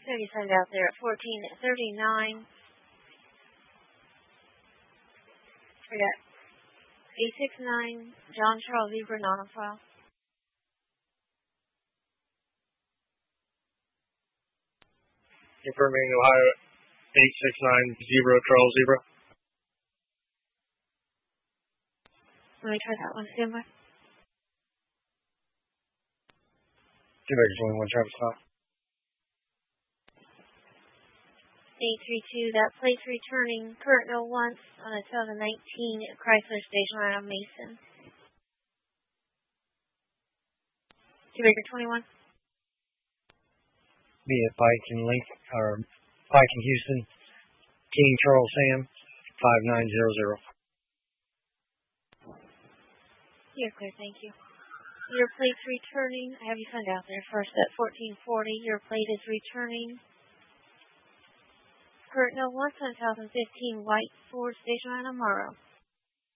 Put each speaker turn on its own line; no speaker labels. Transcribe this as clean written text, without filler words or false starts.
So you send out there at 14:39. We got 869, John Charles Zebra, non-file.
Confirming Ohio 869, Zebra, Charles Zebra.
Let me try that one. Stand by.
Quebec 21, Travis Scott.
832, that plate's returning. Current no once on a 2019 Chrysler Station Wagon Mason. Quebec 21.
Be at Pike and Link, or Pike and Houston. King Charles Sam, 5900.
You're clear, thank you. Your plate's returning. I have you send out there first at 1440. Your plate is returning. Current no once on 2015 white Ford Station Wagon Amaro.